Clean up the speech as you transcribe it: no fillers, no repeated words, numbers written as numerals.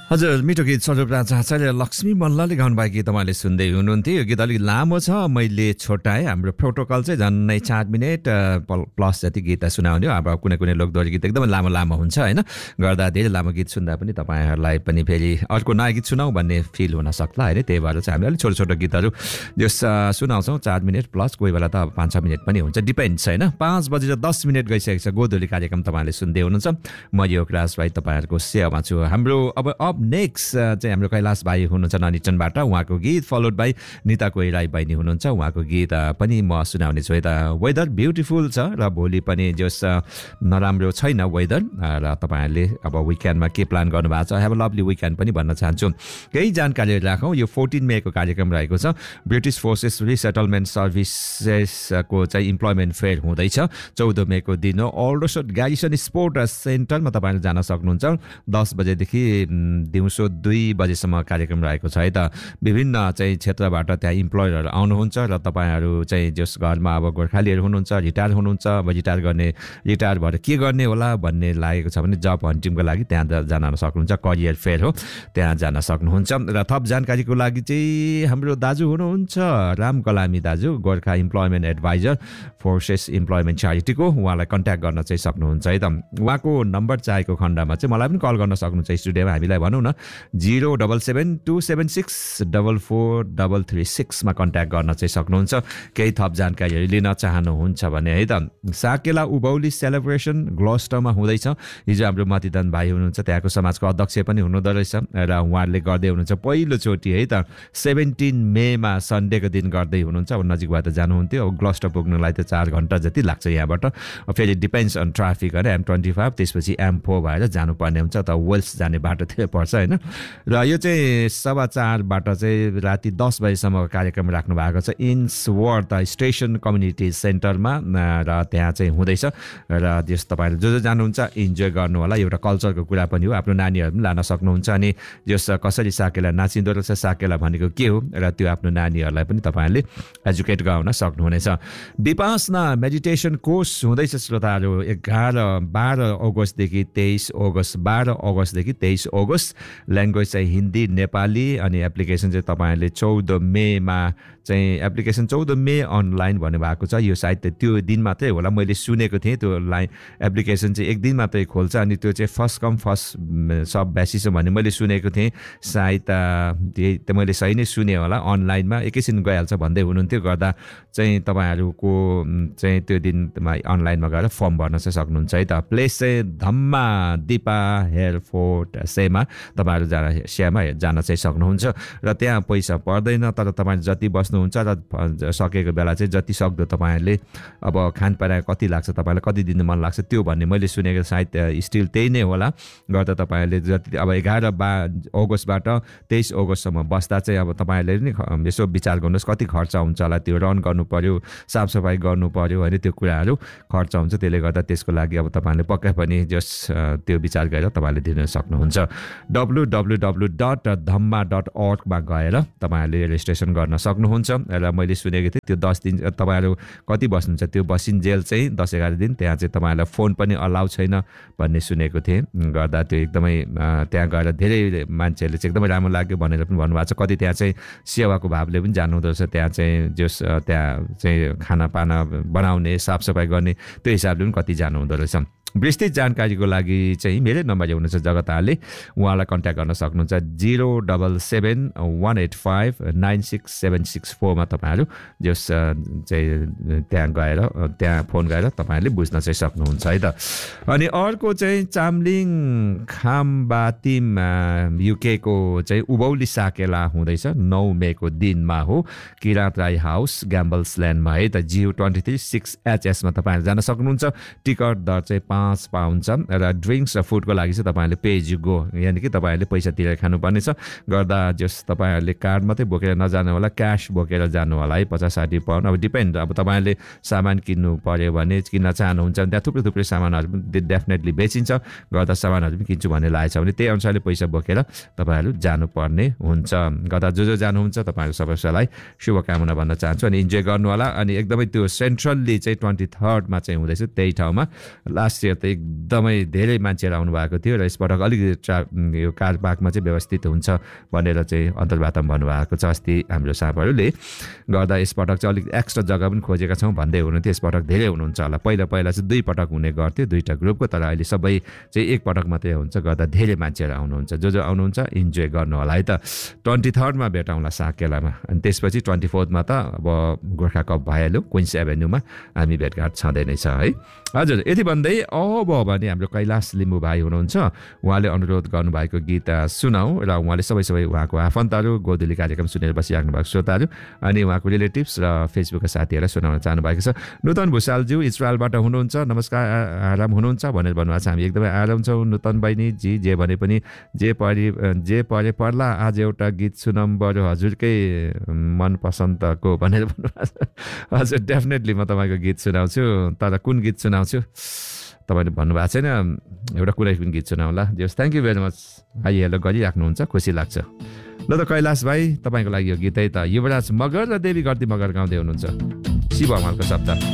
हजुर मिठो गीत स्वरूप आचार्य लक्ष्मी मल्लले गाउनुभएको गीत तपाईँले सुन्दै हुनुहुन्थ्यो यो गीत अलिक लामो छ मैले छोटाएँ हाम्रो प्रोटोकल चाहिँ झन्नै 4 मिनेट प्लस जति गीत सुनाउने हो अब कुनै कुनै लोकदोहोरी गीत एकदमै लामो लामो हुन्छ हैन गर्दा धेरै लामो गीत सुन्दा पनि तपाईहरुलाई पनि फेरि अर्को नयाँ गीत सुनाऊ भन्ने फिल हुन सक्ला हैन त्यही भएर चाहिँ हामीले अलिक छोटो छोटो गीतहरू जस सुनाउँछौँ 4 मिनेट प्लस कोही बेला त 5-6 मिनेट पनि हुन्छ डिपेन्ड्स हैन 5:10 गइसकेको छ गोधुली कार्यक्रम तपाईले सुन्दै हुनुहुन्छ म योगराज भाइ तपाईहरुको सेवामा छु हाम्रो अब नेक्स्ट चाहिँ हाम्रो कैलाश भाइ हुनुहुन्छ ननिचनबाट उहाँको गीत फलोड बाइ निता कोइराई बहिनी हुनुहुन्छ उहाँको गीत पनि म सुनाउने छु यता वेदर ब्युटिफुल छ र भोलि पनि जस नराम्रो छैन वेदर र तपाईहरुले अब विकेन्डमा के प्लान गर्नुभएको छ हैव अ लभली विकेन्ड पनि भन्न चाहन्छु केही जानकारी राखौँ यो 14 मे को कार्यक्रम रहेको छ ब्रिटिश फोर्सेस रिसेटलमेन्ट सर्भिसेसको चाहिँ इम्प्लोइमेन्ट फेयर हुँदैछ 14 मे को दिन हो ओल्डोसोट ग्यारिसन स्पोर्ट सेन्टरमा तपाईहरु जान सक्नुहुन्छ 10 बजेदेखि दिउँसो 2 बजेसम्म कार्यक्रम रहेको छ है त विभिन्न चाहिँ क्षेत्रबाट त्यहाँ इम्प्लोयरहरू आउनुहुन्छ र तपाईहरु चाहिँ जस घरमा अब गोर्खालीहरू हुनुहुन्छ रिटायर हुनुहुन्छ अब रिटायर भएर के गर्ने होला भन्ने लागेको छ भने जब हन्टिङको लागि त्यहाँ जान सक्नुहुन्छ करियर फेयर हो त्यहाँ जान सक्नुहुन्छ र थप जानकारीको लागि चाहिँ हाम्रो दाजु हुनुहुन्छ राम कलामी दाजु Gorkha employment adviser forces employment च्यारिटीको उहाँलाई कन्ट्याक्ट गर्न चाहिँ सक्नुहुन्छ है त उहाँको नम्बर चाहेको खण्डमा चाहिँ मलाई पनि कल गर्न सक्नुहुन्छ स्टुडियोमा हामीलाई भनौँ न 0772764436 मा कन्ट्याक्ट गर्न चाहिँ सक्नुहुन्छ केही थप जानकारीहरू लिन चाहनुहुन्छ भने है त साकेला उभौली सेलिब्रेसन ग्लोस्टरमा हुँदैछ हिजो हाम्रो मतिदान भाइ हुनुहुन्छ त्यहाँको समाजको अध्यक्ष पनि हुनुहुँदो रहेछ र उहाँहरूले गर्दै हुनुहुन्छ पहिलो चोटि है त 17 मे मा सन्डेको दिन गर्दै हुनुहुन्छ अब नजिक भए त जानुहुन्थ्यो अब ग्लोस्ट पुग्नलाई त 4 घण्टा जति लाग्छ यहाँबाट फेरि डिपेन्ड्स अन ट्राफिक हैन M25 त्यसपछि M4 भएर जानुपर्ने हुन्छ त वेल्स जाने बाटो थियो पर्छ हैन र यो चाहिँ 4:15 बाट चाहिँ राति 10 बजेसम्म कार्यक्रम राख्नु भएको छ इन्सवर्थ स्टेसन कम्युनिटी सेन्टरमा र त्यहाँ चाहिँ हुँदैछ र जस तपाईहरु जो जानुहुन्छ इन्जोय गर्नु होला एउटा कल्चरको कुरा पनि हो आफ्नो नानीहरु पनि लान सक्नुहुन्छ अनि जस कसरी साकेला नाचिन्दो रहेछ साकेला भनेको के हो र त्यो आफ्नो नानीहरुलाई पनि तपाईहरुले एजुकेट गराउन सक्नुहुनेछ विपासना मेडिटेसन कोर्स हुँदैछ श्रोताहरु 12 अगस्तदेखि 23 अगस्त 12 अगस्तदेखि 23 अगस्त ल्याङ्ग्वेज चाहिँ हिन्दी नेपाली अनि एप्लिकेसन चाहिँ तपाईहरुले 14 मे मा चाहिँ एप्लिकेसन 14 मे अनलाइन भन्नु भएको छ यो सायद त्यो दिन मात्रै होला मैले सुनेको थिएँ त्यो लाइन एप्लिकेसन चाहिँ एक दिन मात्रै खोल्छ अनि त्यो चाहिँ फर्स्ट कम फर्स्ट सब बेसिस भन्ने मैले सुनेको थिएँ सायद त्यो मैले सही नै सुने होला अनलाइनमा एकैछिन गइहाल्छ भन्दै हुनुहुन्थ्यो गर्दा चाहिँ तपाईहरुको चाहिँ त्यो दिनमा अनलाइनमा गएर फर्म भर्न चाहिँ सक्नुहुन्छ है त प्लेस चाहिँ धम्मा दिपा एयरपोर्ट सेमा तपाईहरु जान चाहिँ सक्नुहुन्छ र त्यहाँ पैसा पर्दैन तर तपाईहरु जति बस्नुहुन्छ र सकेको बेला चाहिँ जति सक्दो तपाईहरुले अब खानपान कति लाग्छ तपाईलाई कति दिन मन लाग्छ त्यो भन्ने मैले सुनेको सायद स्टिल त्यही नै होला गर्दा तपाईहरुले जति अब 11 अगस्तबाट 23 अगस्तसम्म बस्दा चाहिँ अब तपाईहरुले नि यसो विचार गर्नुस् कति खर्च हुन्छ होला त्यो रन गर्नु पर्यो साफसफाई गर्नु पर्यो हैन त्यो कुराहरु खर्च हुन्छ त्यसले गर्दा त्यसको लागि अब तपाईहरुले पक्कै पनि जस त्यो विचार गरेर तपाईहरुले दिन सक्नुहुन्छ www.dhamma.org मा गएर तपाईहरुले रेजिस्ट्रेसन गर्न सक्नुहुन्छ र मैले सुनेको थिएँ त्यो 10 दिन तपाईहरु कति बस्नुहुन्छ त्यो बसिन्जेल चाहिँ 10-11 दिन त्यहाँ चाहिँ तपाईहरुलाई फोन पनि अलाउ छैन भन्ने सुनेको थिएँ गर्दा त्यो एकदमै त्यहाँ गएर धेरै मान्छेहरूले चाहिँ एकदमै राम्रो लाग्यो भनेर पनि भन्नुभएको छ कति त्यहाँ चाहिँ सेवाको भावले पनि जानुहुँदो रहेछ त्यहाँ चाहिँ जस त्यहाँ चाहिँ खानापाना बनाउने साफसफाई गर्ने त्यो हिसाबले पनि कति जानुहुँदो रहेछ विस्तृत जानकारीको लागि चाहिँ मेरै नम्बर हुनुहुन्छ जगताले उहाँलाई कन्ट्याक्ट गर्न सक्नुहुन्छ 0771859676 मा तपाईहरु जस चाहिँ त्यहाँ गएर त्यहाँ फोन गरेर तपाईहरुले बुझ्न चाहिँ सक्नुहुन्छ है त अनि अर्को चाहिँ चामलिङ खामबातिम युके को चाहिँ उभौली साकेला हुँदैछ 9 मे को दिनमा हो किरात राई हाउस ग्याम्बल्स ल्यान्डमा है त GU236HS मा तपाईहरु जान सक्नुहुन्छ टिकट दर चाहिँ 5 पाउन्ड छ र ड्रिंक्स र फुडको लागि चाहिँ तपाईहरुले पे एज यु गो यानी कि तपाईहरुले पैसा तिरेर खानुपर्ने छ गर्दा जस तपाईहरुले कार्ड मात्रै बोकेर नजानु होला क्याश बोकेर जानु होला है 50-60 पाउन्ड अब डिपेन्ड अब तपाईहरुले सामान किन्नु पर्यो भने किन्न चाहनुहुन्छ भने त्यहाँ थुप्रै सामानहरु पनि डेफिनेटली बेचिन्छ गर्दा सामानहरु पनि किन्छु भन्ने लागेछ भने त्यही अनुसारले पैसा बोकेर तपाईहरु जानुपर्ने हुन्छ गर्दा जो जानुहुन्छ तपाईहरु सबैलाई शुभकामना भन्न चाहन्छु अनि इन्जोय गर्नु होला अनि एकदमै त्यो सेन्ट्रलली चाहिँ 23rd मा चाहिँ हुँदैछ त्यही ठाउँमा लास्ट लास्ट इयर त एकदमै धेरै मान्छेहरू आउनु भएको थियो र यसपटक अलिकति यो कार पार्कमा चाहिँ व्यवस्थित हुन्छ भनेर चाहिँ अन्तर्वार्तामा भन्नुभएको छ अस्ति हाम्रो साहबहरूले गर्दा यसपटक चाहिँ अलिक एक्स्ट्रा जग्गा पनि खोजेका छौँ भन्दै हुनुहुन्थ्यो यसपटक धेरै हुनुहुन्छ होला पहिला चाहिँ 2 पटक हुने गर्थ्यो 2टा ग्रुपको तर अहिले सबै चाहिँ 1 पटक मात्रै हुन्छ गर्दा धेरै मान्छेहरू आउनुहुन्छ जो आउनुहुन्छ इन्जोय गर्नु होला है त 23rd मा भेटौँला साकेलामा अनि त्यसपछि 24th मा त अब गोर्खा कप भइहाल्यो क्विन्स एभेन्यूमा हामी भेटघाट छँदै नै छ है हजुर यति भन्दै अब भने हाम्रो कैलाश लिम्बू भाइ हुनुहुन्छ उहाँले अनुरोध गर्नुभएको गीत सुनाऊ र उहाँले सबै उहाँको आफन्तहरू गोधुली कार्यक्रम सुनेर बसिराख्नु भएको श्रोताहरू अनि उहाँको रिलेटिभ्स र फेसबुकका साथीहरूलाई सुनाउन चाहनु भएको छ नूतन भुषालज्यू इजरायलबाट हुनुहुन्छ नमस्कार आराम हुनुहुन्छ भनेर भन्नुभएको छ हामी एकदमै आराम छौँ नूतन बहिनी जी जे भने पनि जे परे पर्ला आज एउटा गीत सुनाउँ बरु हजुरकै मनपसन्दको भनेर भन्नुभएको छ हजुर डेफिनेटली म तपाईँको गीत सुनाउँछु तर कुन गीत सुनाउँछु तपाईँले भन्नुभएको छैन एउटा कुनै पनि गीत सुनाउला जस thank you very much hi hello गरिराख्नुहुन्छ खुसी लाग्छ ल त कैलाश भाइ तपाईँको लागि यो गीतै त युवराज मगर र देवी गर्दी मगर गाउँदै हुनुहुन्छ शिव हमालको शब्द